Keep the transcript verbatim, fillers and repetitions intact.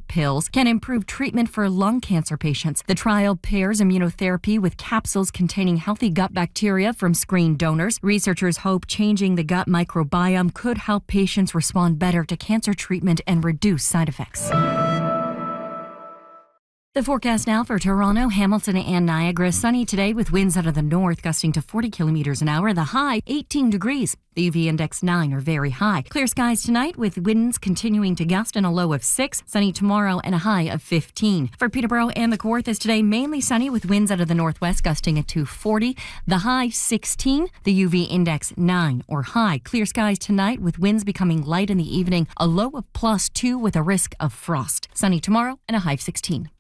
pills can improve treatment for lung cancer patients. The trial pairs immunotherapy with capsules containing healthy gut bacteria from screened donors. Researchers hope changing the gut microbiome could help patients respond better to cancer treatment and reduce side effects. The forecast now for Toronto, Hamilton, and Niagara. Sunny today with winds out of the north gusting to forty kilometers an hour. The high, eighteen degrees. The U V index nine or very high. Clear skies tonight with winds continuing to gust and a low of six. Sunny tomorrow and a high of fifteen. For Peterborough and the Kawarthas today, mainly sunny with winds out of the northwest gusting to forty. The high, sixteen. The U V index nine or high. Clear skies tonight with winds becoming light in the evening. A low of plus two with a risk of frost. Sunny tomorrow and a high of sixteen.